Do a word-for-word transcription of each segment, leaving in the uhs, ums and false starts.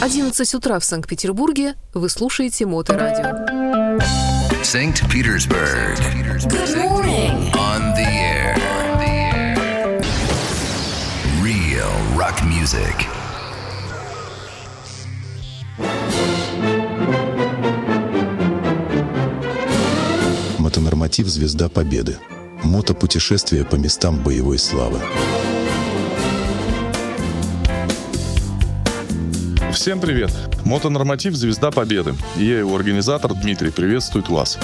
одиннадцать утра в Санкт-Петербурге. Вы слушаете Моторадио. Санкт-Петербург. Good morning. On the air. Real rock music. Мотонорматив «Звезда Победы». Мотопутешествие по местам боевой славы. Всем привет! Мотонорматив «Звезда Победы». И я, его организатор Дмитрий, приветствует вас.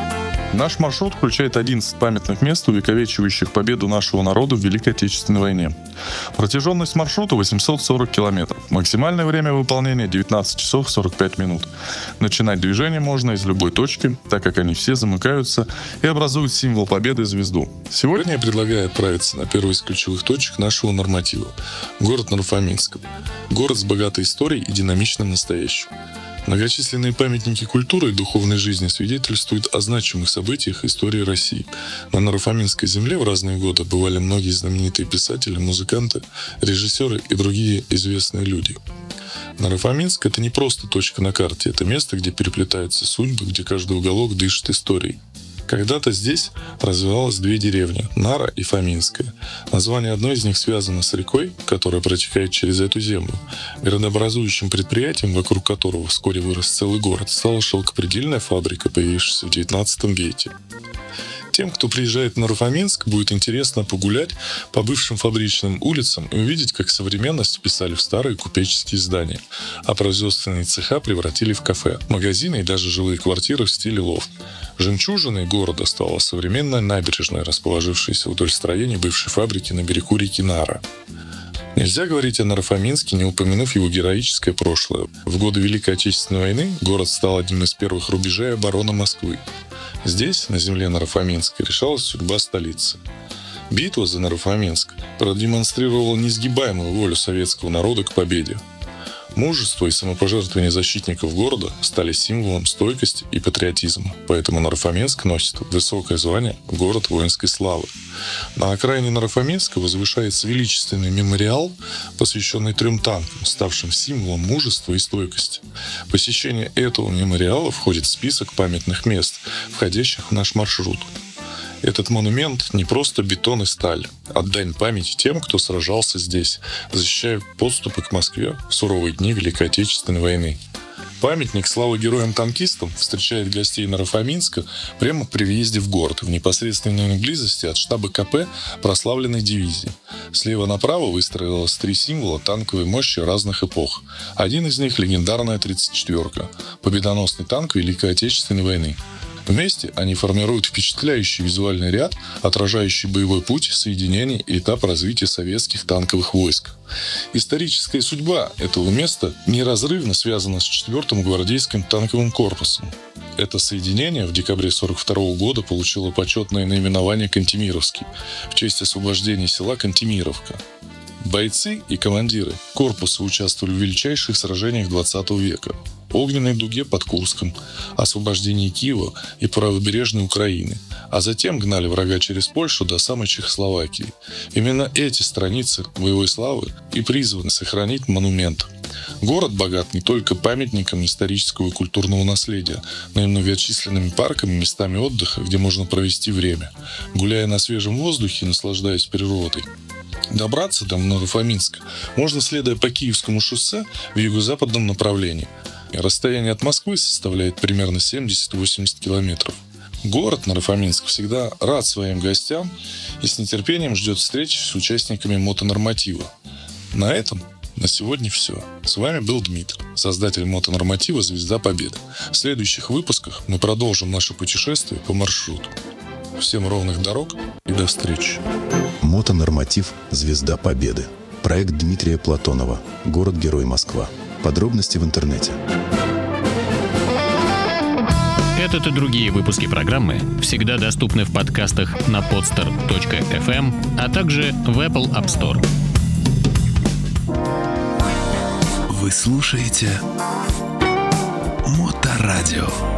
Наш маршрут включает одиннадцать памятных мест, увековечивающих победу нашего народа в Великой Отечественной войне. Протяженность маршрута восемьсот сорок километров. Максимальное время выполнения девятнадцать часов сорок пять минут. Начинать движение можно из любой точки, так как они все замыкаются и образуют символ победы — звезду. Сегодня я предлагаю отправиться на первую из ключевых точек нашего норматива – город Наро-Фоминск. Город с богатой историей и динамичным настоящим. Многочисленные памятники культуры и духовной жизни свидетельствуют о значимых событиях истории России. На Наро-Фоминской земле в разные годы бывали многие знаменитые писатели, музыканты, режиссеры и другие известные люди. Наро-Фоминск – это не просто точка на карте, это место, где переплетаются судьбы, где каждый уголок дышит историей. Когда-то здесь развивалось две деревни – Нара и Фоминская. Название одной из них связано с рекой, которая протекает через эту землю. Городообразующим предприятием, вокруг которого вскоре вырос целый город, стала шелкопредельная фабрика, появившаяся в девятнадцатом веке. Тем, кто приезжает в Наро-Фоминск, будет интересно погулять по бывшим фабричным улицам и увидеть, как современность вписали в старые купеческие здания, а производственные цеха превратили в кафе, магазины и даже жилые квартиры в стиле лофт. Жемчужиной города стала современная набережная, расположившаяся вдоль строений бывшей фабрики на берегу реки Нара. Нельзя говорить о Наро-Фоминске, не упомянув его героическое прошлое. В годы Великой Отечественной войны город стал одним из первых рубежей обороны Москвы. Здесь, на земле Наро-Фоминска, решалась судьба столицы. Битва за Наро-Фоминск продемонстрировала несгибаемую волю советского народа к победе. Мужество и самопожертвование защитников города стали символом стойкости и патриотизма, поэтому Наро-Фоминск носит высокое звание «Город воинской славы». На окраине Наро-Фоминска возвышается величественный мемориал, посвященный трем танкам, ставшим символом мужества и стойкости. Посещение этого мемориала входит в список памятных мест, входящих в наш маршрут. Этот монумент не просто бетон и сталь, а дань памяти тем, кто сражался здесь, защищая подступы к Москве в суровые дни Великой Отечественной войны. Памятник славы героям-танкистам встречает гостей Наро-Фоминска прямо при въезде в город, в непосредственной близости от штаба ка пэ прославленной дивизии. Слева направо выстроилось три символа танковой мощи разных эпох. Один из них — легендарная тридцать четвёрка, победоносный танк Великой Отечественной войны. Вместе они формируют впечатляющий визуальный ряд, отражающий боевой путь, соединение и этап развития советских танковых войск. Историческая судьба этого места неразрывно связана с четвёртым гвардейским танковым корпусом. Это соединение в декабре сорок второго года получило почетное наименование «Кантемировский» в честь освобождения села Кантемировка. Бойцы и командиры корпуса участвовали в величайших сражениях двадцатого века: Огненной дуге под Курском, освобождении Киева и правобережной Украины, а затем гнали врага через Польшу до самой Чехословакии. Именно эти страницы боевой славы и призваны сохранить монумент. Город богат не только памятниками исторического и культурного наследия, но и многочисленными парками, местами отдыха, где можно провести время, гуляя на свежем воздухе и наслаждаясь природой. Добраться до Наро-Фоминска можно, следуя по Киевскому шоссе в юго-западном направлении. Расстояние от Москвы составляет примерно семьдесят-восемьдесят километров. Город Наро-Фоминск всегда рад своим гостям и с нетерпением ждет встречи с участниками мотонорматива. На этом на сегодня все. С вами был Дмитрий, создатель мотонорматива «Звезда Победы». В следующих выпусках мы продолжим наше путешествие по маршруту. Всем ровных дорог и до встречи. Мотонорматив «Звезда Победы». Проект Дмитрия Платонова. Город-герой Москва. Подробности в интернете. Этот и другие выпуски программы всегда доступны в подкастах на podster точка эф эм, а также в Apple App Store. Вы слушаете Моторадио.